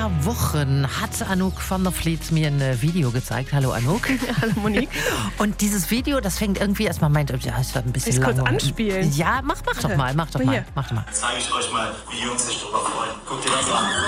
paar Wochen hat Anouk van der Vliet mir ein Video gezeigt. Hallo Anouk. Hallo Monique. Und dieses Video, das fängt irgendwie erstmal meint, ja, es wird ein bisschen ich lang. kurz anspielen? Ja, mach doch mal. Hier. Jetzt zeige ich euch mal, wie Jungs sich drüber freuen. Guckt ihr das an.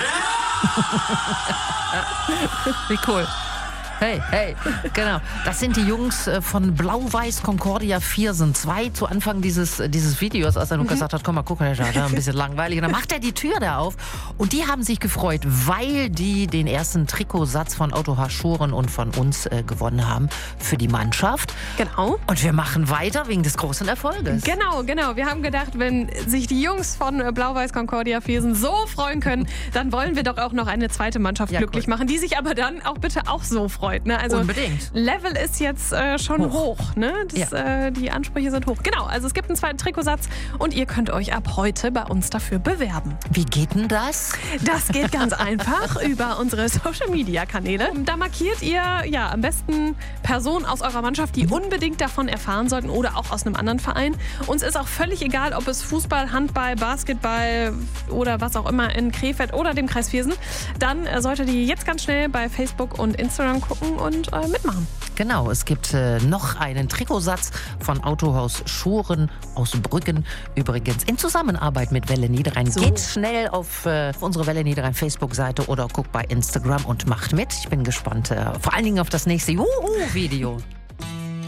Wie cool. Hey, genau. Das sind die Jungs von Blau-Weiß Concordia Viersen 2 zu Anfang dieses Videos, als Anouk gesagt hat, komm mal gucken, das ist ein bisschen langweilig. Und dann macht er die Tür da auf und die haben sich gefreut, weil die den ersten Trikotsatz von Auto Schuren und von uns gewonnen haben für die Mannschaft. Genau. Und wir machen weiter wegen des großen Erfolges. Genau. Wir haben gedacht, wenn sich die Jungs von Blau-Weiß Concordia Viersen so freuen können, dann wollen wir doch auch noch eine zweite Mannschaft glücklich machen, die sich aber dann auch bitte auch so freut. Ne? Also unbedingt. Level ist jetzt schon hoch. Ne? Die Ansprüche sind hoch. Genau, also es gibt einen zweiten Trikotsatz und ihr könnt euch ab heute bei uns dafür bewerben. Wie geht denn das? Das geht ganz einfach über unsere Social-Media-Kanäle. Da markiert ihr am besten Personen aus eurer Mannschaft, die unbedingt davon erfahren sollten oder auch aus einem anderen Verein. Uns ist auch völlig egal, ob es Fußball, Handball, Basketball oder was auch immer in Krefeld oder dem Kreis Viersen. Dann solltet ihr jetzt ganz schnell bei Facebook und Instagram gucken und mitmachen. Genau, es gibt noch einen Trikotsatz von Autohaus Schuren aus Brüggen. Übrigens in Zusammenarbeit mit Welle Niederrhein. So. Geht schnell auf unsere Welle Niederrhein Facebook-Seite oder guckt bei Instagram und macht mit. Ich bin gespannt, vor allen Dingen auf das nächste Juhu-Video.